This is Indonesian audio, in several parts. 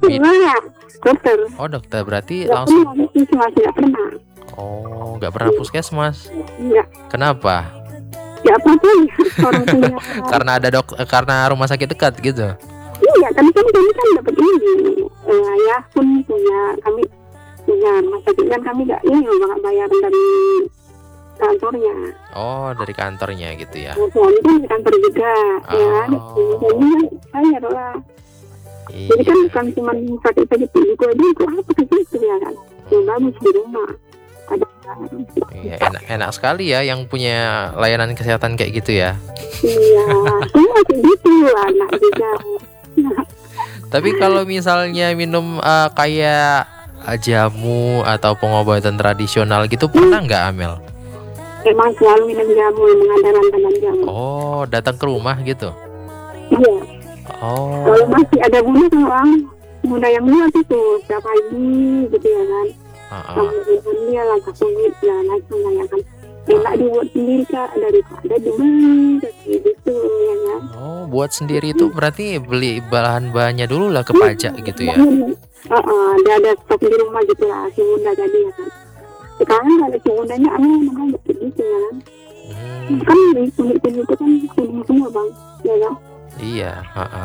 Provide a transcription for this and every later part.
pernah. Dokter. Oh dokter, berarti Nggak langsung. pernah puskesmas, nggak pernah. Oh, nggak pernah puskesmas. Nggak. Kenapa? Ya apa-apa ya. Orang punya. Karena ada karena rumah sakit dekat gitu. Iya, kami kan dapat ini. Ayah pun punya, kami punya rumah sakit kan, kami nggak nggak bayaran dari kantornya. Oh, dari kantornya gitu ya. Suami kan di kantor juga, ya kan. Jadi kan bayar lah. Jadi kan Iya. bukan cuma sakit-sakit itu aja, itu apa gitu ya kan. Yang bagus di rumah. Ada. Iya, enak sekali ya yang punya layanan kesehatan kayak gitu ya. Iya, semua kayak gitu, anak juga. Tapi kalau misalnya minum kayak jamu atau pengobatan tradisional gitu pernah nggak Amel? Emang selalu minum jamu, mengandalan tanam jamu. Oh, datang ke rumah gitu. Iya. Oh. Kalau masih ada bunda yang luar itu setiap pagi gitu ya kan. Kemudian dia langkah kulit ya langsung ya kan. Enak dibuat sendiri kak, daripada dibeli kayak gitu ya kan. Oh, buat sendiri itu berarti beli bahan-bahannya dulu lah ke pajak gitu ya. Dia ada stok di rumah gitu lah si bunda tadi ya kan. Sekarang kalau si bundanya namanya kayak gitu ya kan. Kan di kulit itu kan kuning semua bang, ya kan. Iya,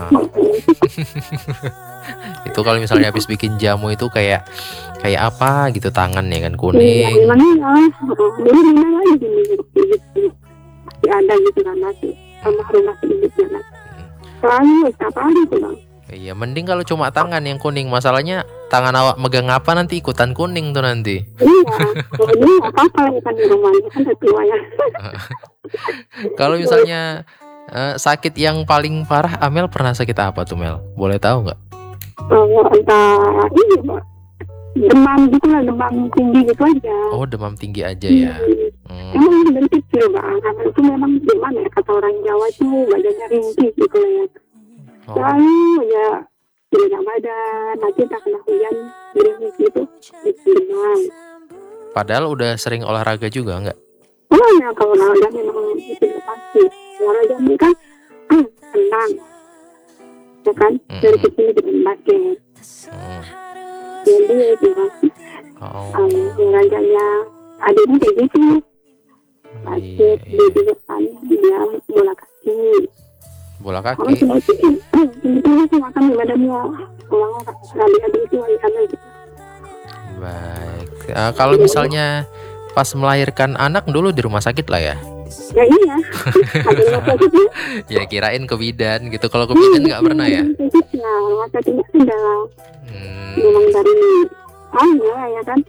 itu kalau misalnya habis bikin jamu itu kayak apa gitu, tangan ya kan kuning. Iya, memangnya dulu memang aja gini gitu. Masih ada gitu kan masih sama rumah sedikit ya kan. Soalnya setiap hari tuh bang. Iya, mending kalau cuma tangan yang kuning. Masalahnya tangan awak megang apa nanti ikutan kuning tuh nanti. Iya, kalau ini apa-apa ya kan di rumahnya kan udah tua ya. Kalau misalnya sakit yang paling parah, Amel pernah sakit apa tuh Mel? Boleh tahu nggak? Entah ini pak, demam gitu lah, demam tinggi gitu aja. Oh, demam tinggi aja ya. Emang dari kecil bang, karena itu memang gimana ya kata orang Jawa tuh badannya ringkih gitu ya. Lalu ya tidak badan, nanti tak kena hujan ringkih gitu, demam. Padahal udah sering olahraga juga nggak? Oh ya kalau olahraga memang itu pasti. Olahraga ini kan tenang, ya kan? Dari kecil kita basket. Jadi itu kan, olahraganya adiknya kayak gitu. Basket di depan dia bola kaki. Bola kaki. Itu sama kan badannya orang-orang adik-adik itu adik-adik gitu. Baik. Kalau misalnya pas melahirkan anak dulu di rumah sakit lah ya. Ya iya. Ada rumah sakit ya. Ya kirain ke bidan gitu. Kalau ke bidan nggak pernah ya? Nah, rumah sakitnya ada. Memang dari ya kan.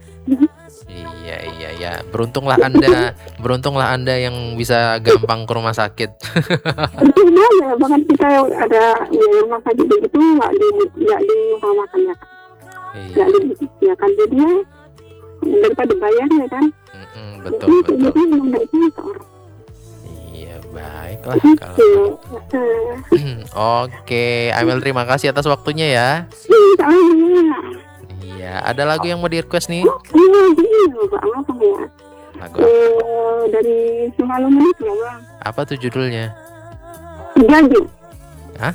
Iya ya. Beruntunglah Anda yang bisa gampang ke rumah sakit. Betul ya, bahkan kita ada di rumah sakit begitu nggak diutamakan ya kan. Nggak disediakan jadi ya daripada bayar ya kan. Betul. Iya, baiklah kalau. Oke, Amel terima kasih atas waktunya ya. Iya, ada lagu yang mau di request nih? Apa ya? Lagu apa? Dari semalam itu ya bang. Apa tuh judulnya? Jadi. Hah?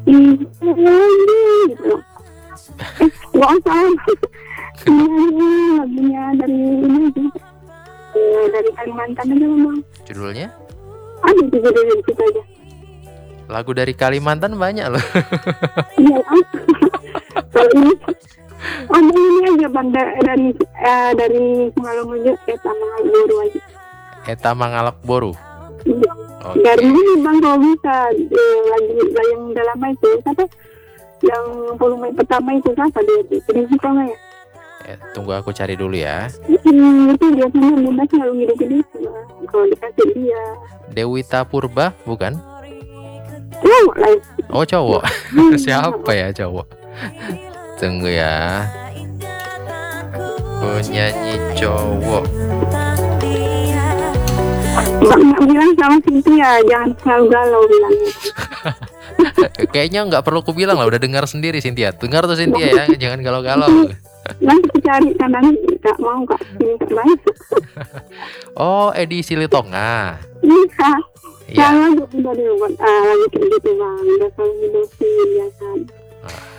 Gitu. Nggak usah. Lagunya dari ini juga. Dari Kalimantan aja bang. Judulnya? Ada juga dari kita aja. Lagu dari Kalimantan banyak loh. Iya bang. Kalau ini ini aja bang dari semalam aja Eta Mangalak Boru aja. Eta Mangalak Boru. Iya. Okay. Dari ini bang kalau bisa lagi yang udah lama itu siapa? Yang volume pertama itu siapa dia itu? Prinsipal nggak ya? Tunggu aku cari dulu ya. Itu biasanya bunda selalu ngidupin itu kalau dikasih dia. Dewita Purba bukan? Cowok lah. Oh cowok. Siapa ya cowok? Tunggu ya. Penyanyi cowok. Nggak bilang sama Cynthia, jangan selalu galau bilangnya. Kayaknya nggak perlu ku bilang lah, udah dengar sendiri Cynthia. Dengar tuh Cynthia ya, jangan galau-galau. Nanti cari kadang nggak mau kak, ini terbaik. Oh, Edi Silitonga. Iya. Iya. Kalau udah dibuat lagi kayak gitu bang, udah selalu ngidupin ya kan.